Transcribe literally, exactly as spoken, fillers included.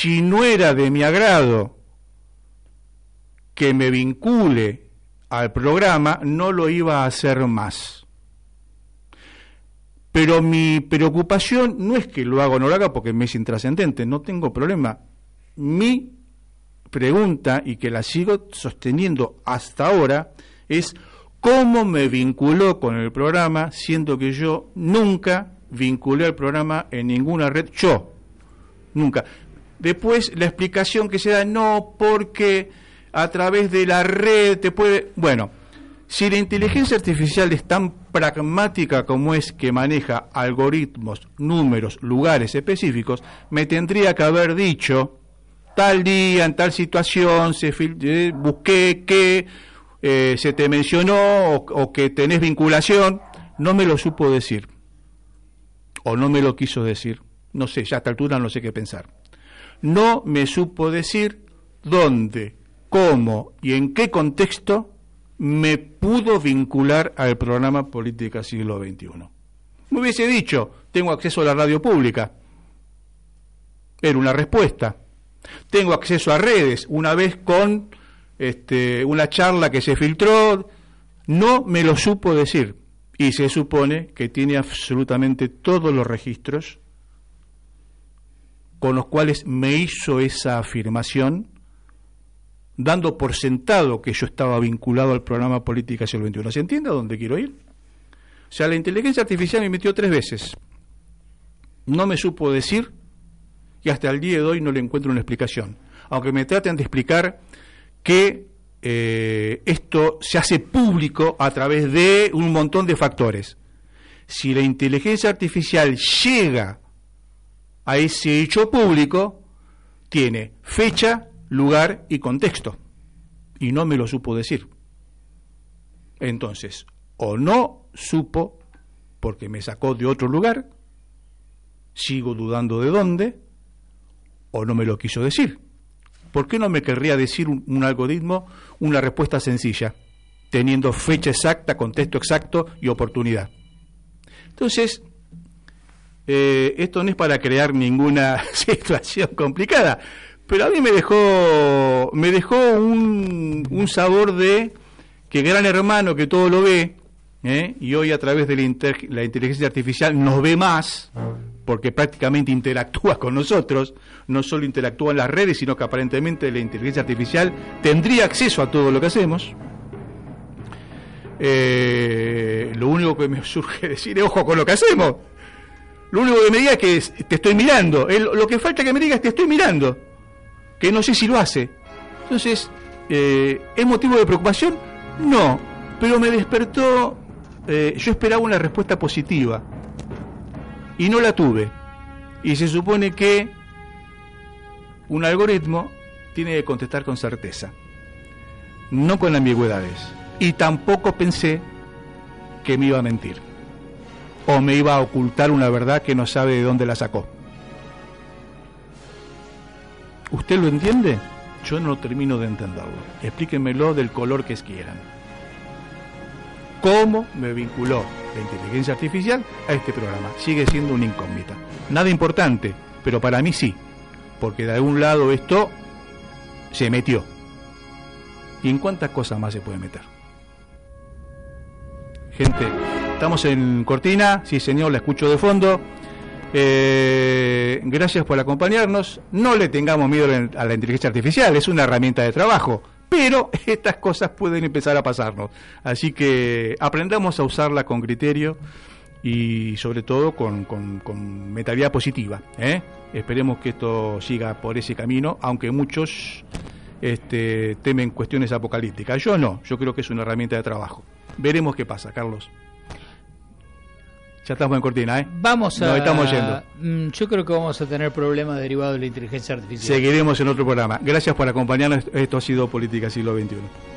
si no era de mi agrado que me vincule al programa, no lo iba a hacer más. Pero mi preocupación no es que lo haga o no lo haga porque me es intrascendente, no tengo problema. Mi pregunta, y que la sigo sosteniendo hasta ahora, es cómo me vinculó con el programa, siendo que yo nunca vinculé al programa en ninguna red, yo, nunca. Después la explicación que se da, no, porque a través de la red te puede... Bueno, si la inteligencia artificial es tan pragmática como es que maneja algoritmos, números, lugares específicos, me tendría que haber dicho, tal día, en tal situación, se fil- eh, busqué que eh, se te mencionó o, o que tenés vinculación, no me lo supo decir, o no me lo quiso decir, no sé, ya a esta altura no sé qué pensar. No me supo decir dónde, cómo y en qué contexto me pudo vincular al programa Política Siglo veintiuno. Me hubiese dicho, tengo acceso a la radio pública. Era una respuesta. Tengo acceso a redes, una vez con este, una charla que se filtró. No me lo supo decir. Y se supone que tiene absolutamente todos los registros con los cuales me hizo esa afirmación, dando por sentado que yo estaba vinculado al programa Política Siglo veintiuno. ¿Se entiende a dónde quiero ir? O sea, la inteligencia artificial me metió tres veces. No me supo decir, y hasta el día de hoy no le encuentro una explicación. Aunque me traten de explicar que eh, esto se hace público a través de un montón de factores. Si la inteligencia artificial llega a ese hecho público, tiene fecha, lugar y contexto, y no me lo supo decir. Entonces, o no supo porque me sacó de otro lugar, sigo dudando de dónde, o no me lo quiso decir. ¿Por qué no me querría decir un, un algoritmo una respuesta sencilla, teniendo fecha exacta, contexto exacto y oportunidad? Entonces, eh, esto no es para crear ninguna situación complicada, pero a mí me dejó me dejó un, un sabor de que Gran Hermano, que todo lo ve, ¿eh? Y hoy a través de la, inter, la inteligencia artificial nos ve más, porque prácticamente interactúa con nosotros, no solo interactúa en las redes, sino que aparentemente la inteligencia artificial tendría acceso a todo lo que hacemos. Eh, lo único que me surge decir es ojo con lo que hacemos. Lo único que me diga es que te estoy mirando. El, lo que falta que me digas es te estoy mirando, que no sé si lo hace. Entonces, eh, ¿es motivo de preocupación? No, pero me despertó, eh, yo esperaba una respuesta positiva y no la tuve. Y se supone que un algoritmo tiene que contestar con certeza, no con ambigüedades. Y tampoco pensé que me iba a mentir o me iba a ocultar una verdad que no sabe de dónde la sacó. ¿Usted lo entiende? Yo no termino de entenderlo. Explíquenmelo del color que quieran. ¿Cómo me vinculó la inteligencia artificial a este programa? Sigue siendo una incógnita. Nada importante, pero para mí sí, porque de algún lado esto se metió. ¿Y en cuántas cosas más se puede meter? Gente, estamos en Cortina, sí señor, la escucho de fondo. Eh, gracias por acompañarnos. No le tengamos miedo a la inteligencia artificial, es una herramienta de trabajo, pero estas cosas pueden empezar a pasarnos. Así que aprendamos a usarla con criterio y sobre todo con, con, con mentalidad positiva, ¿eh? Esperemos que esto siga por ese camino, aunque muchos este, temen cuestiones apocalípticas. Yo no, yo creo que es una herramienta de trabajo. Veremos qué pasa, Carlos. Ya estamos en Cortina, ¿eh? Vamos a... Nos estamos yendo. Yo creo que vamos a tener problemas derivados de la inteligencia artificial. Seguiremos en otro programa. Gracias por acompañarnos. Esto ha sido Política Siglo veintiuno.